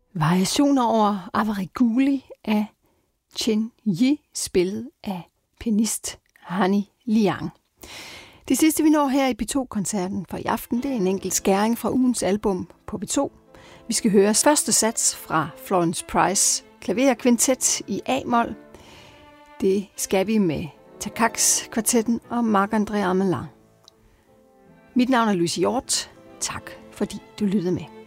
Variationer over Avariguli af Chen Yi, spillet af pianist Hanny Liang. Det sidste, vi når her i P2-koncerten for i aften, det er en enkelt skæring fra ugens album på P2. Vi skal høre første sats fra Florence Price klaverkvintet i A-mol. Det skal vi med Takacs-kvartetten og Marc-André Amelin. Mit navn er Louise Hjort. Tak fordi du lyttede med.